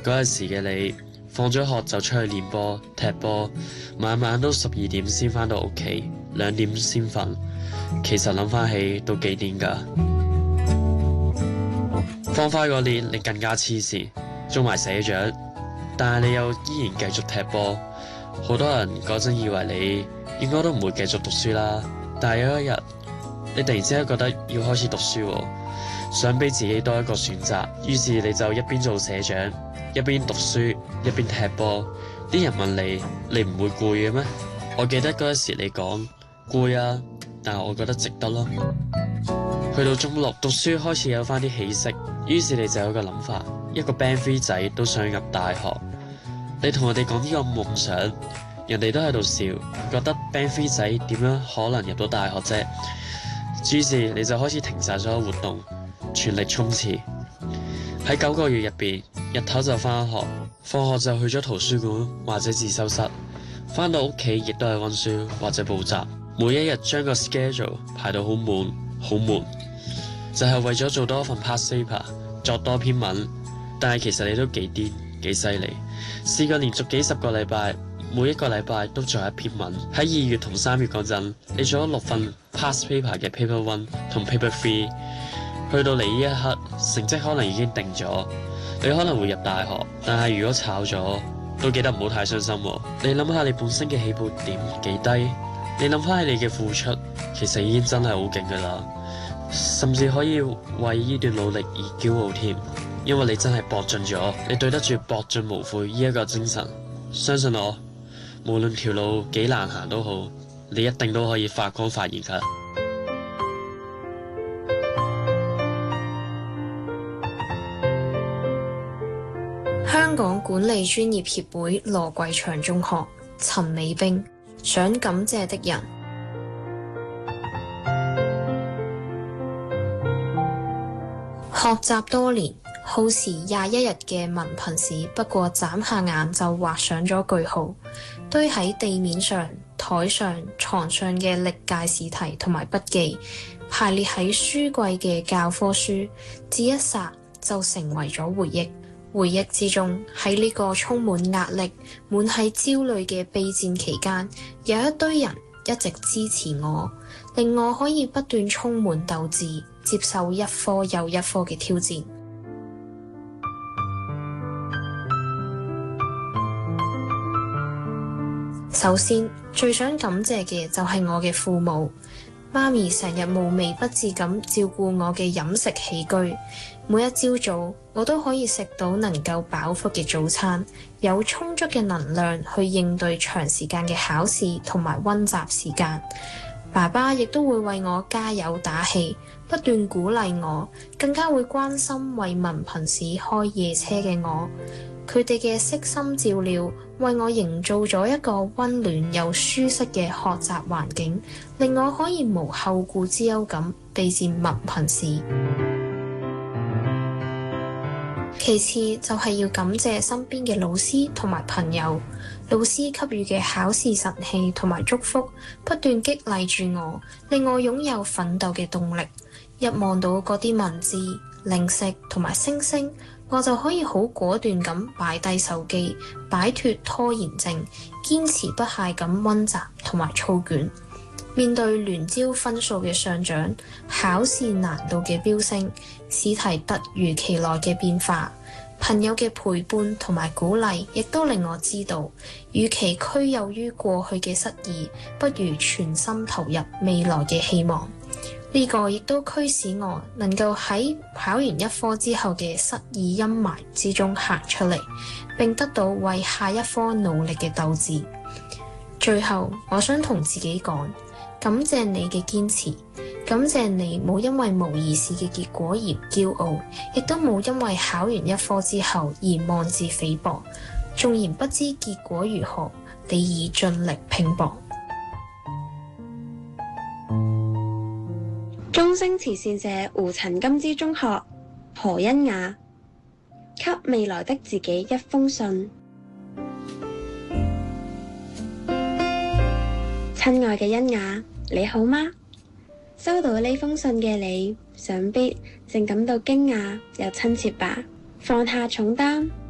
嗰陣時嘅你，放咗學就出去練波、踢波，晚晚都12點先返到屋企，2點先瞓。其實諗返起都幾癲㗎。放花嗰年你更加黐線，做埋社長，但係你又依然繼續踢波。好多人嗰陣以為你應該都唔會繼續讀書啦，但係有一日你突然之間覺得要開始讀書喎，想俾自己多一個選擇，於是你就一邊做社長，一邊讀書，一邊踢波。啲人問你唔會攰嘅咩？我記得嗰陣時你講攰啊，但係我覺得值得咯。去到中六讀書開始有返啲起色，於是你就有個諗法，一個 Band 3仔都想入大學。你同人哋講呢個夢想，人哋都喺度笑，覺得 Band 3仔點樣可能入到大學啫？於是你就開始停晒所有活動，全力衝刺。喺9個月入邊，日頭就返學，放學就去咗圖書館或者自修室，返到屋企亦都係溫書或者補習。每一日將個 schedule 排到好滿，好悶，就係為咗做多一份 past paper， 作多篇文。但係其實你都幾癲幾犀利，試過連續幾10個禮拜，每一個禮拜都做一篇文。喺2月同3月嗰陣，你做咗6份 past paper 嘅 paper 1同 paper 3。去到你呢一刻，成績可能已經定咗，你可能會入大學，但係如果炒咗，都記得唔好太傷心喎。你諗下你本身嘅起步點幾低，你諗翻起你嘅付出，其實已經真係好勁㗎啦，甚至可以為呢段努力而驕傲添，因為你真係搏盡咗，你對得住搏盡無悔呢一個精神。相信我，無論條路幾難行都好，你一定都可以發光發熱㗎。 香港管理專業協會羅桂祥中學，陳美冰，想感謝的人。學習多年，耗時21日嘅文憑試，不過眨下眼就畫上咗句號。堆喺地面上、台上、床上嘅歷屆試題同埋筆記，排列喺書櫃嘅教科書，只一剎就成為咗回憶。回憶之中，喺呢個充滿壓力、滿係焦慮嘅備戰期間，有一堆人一直支持我，令我可以不斷充滿鬥志，接受一科又一科嘅挑戰。首先，最想感謝嘅就係我嘅父母。媽咪成日無微不至咁照顧我嘅飲食起居，每一朝早我都可以食到能夠飽腹嘅早餐，有充足嘅能量去應對長時間嘅考試同埋溫習時間。爸爸亦都會為我加油打氣，不斷鼓勵我，更加會關心為文憑試開夜車嘅我。佢哋嘅悉心照料，為我營造咗一個溫暖又舒適嘅學習環境，令我可以無後顧之憂咁備戰文憑試。其次就係要感謝身邊嘅老師同埋朋友，老師給予嘅考試神氣同埋祝福，不斷激勵住我，令我擁有奮鬥嘅動力。一望到嗰啲文字、零食同埋星星，我就可以好果斷咁擺低手機，擺脫拖延症，堅持不懈咁溫習同埋操卷。面對聯招分數嘅上漲，考試難度嘅飆升，試題突如其來嘅變化，朋友嘅陪伴同埋鼓勵，亦都令我知道，與其拘囿於過去嘅失意，不如全心投入未來嘅希望。呢個亦都驅使我能夠喺考完一科之後嘅失意陰霾之中行出嚟，並得到為下一科努力嘅鬥志。最後，我想同自己講，感謝你嘅堅持，感謝你冇因為模擬試嘅結果而驕傲，亦都冇因為考完一科之後而妄自菲薄。縱然不知結果如何，你已盡力拼搏。 中升慈善社胡陳金枝中學何欣雅，給未來的自己一封信。親愛嘅欣雅，你好嗎？收到呢封信嘅你，想必正感到驚訝又親切吧？放下重擔，